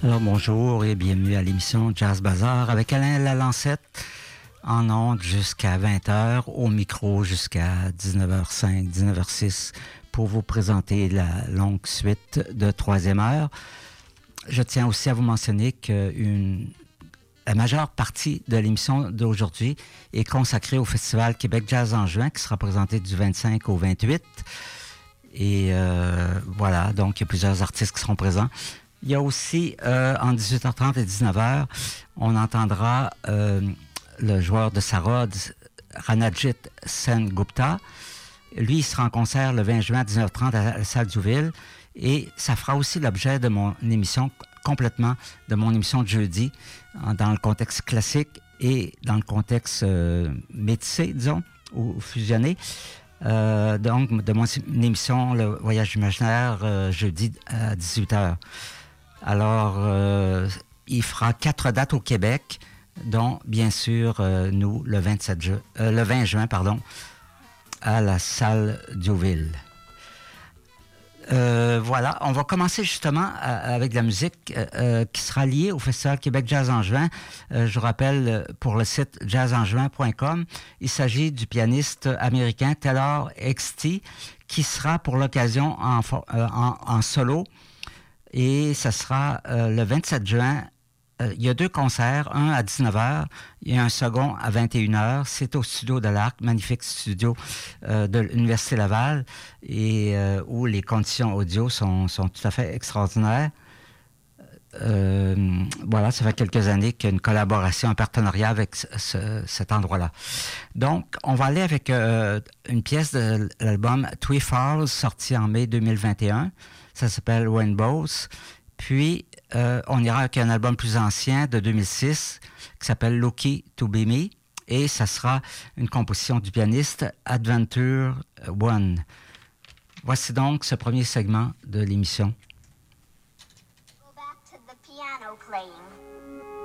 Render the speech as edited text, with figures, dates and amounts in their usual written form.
Alors bonjour et bienvenue à l'émission Jazz Bazaar avec Alain Lalancette en ondes jusqu'à 20h, au micro jusqu'à 19h05, 19h06 pour vous présenter la longue suite de troisième heure. Je tiens aussi à vous mentionner que la majeure partie de l'émission d'aujourd'hui est consacrée au Festival Québec Jazz en juin qui sera présenté du 25 au 28. Et voilà, donc il y a plusieurs artistes qui seront présents. Il y a aussi, en 18h30 et 19h, on entendra le joueur de sarod, Ranajit Sengupta. Lui, il sera en concert le 20 juin à 19h30 à la salle Duville. Et ça fera aussi l'objet de mon émission, complètement de mon émission de jeudi, dans le contexte classique et dans le contexte métissé, disons, ou fusionné. Donc, de mon émission, Le Voyage imaginaire, jeudi à 18h. Alors, il fera 4 dates au Québec, dont, bien sûr, nous, le 20 juin, à la salle Duville. Voilà, on va commencer justement avec de la musique qui sera liée au Festival Québec Jazz en juin. Je rappelle pour le site jazzenjuin.com, il s'agit du pianiste américain Taylor XT qui sera pour l'occasion en solo. Et ça sera le 27 juin. Il y a 2 concerts, un à 19h et un second à 21h. C'est au Studio de l'Arc, magnifique studio de l'Université Laval, et où les conditions audio sont tout à fait extraordinaires. Voilà, ça fait quelques années qu'il y a une collaboration, un partenariat avec cet endroit-là. Donc, on va aller avec une pièce de l'album Twee Falls, sorti en mai 2021. Ça s'appelle Rainbows. Puis, on ira avec un album plus ancien de 2006 qui s'appelle Lucky to Be Me. Et ça sera une composition du pianiste Adventure One. Voici donc ce premier segment de l'émission. Go back to the piano playing.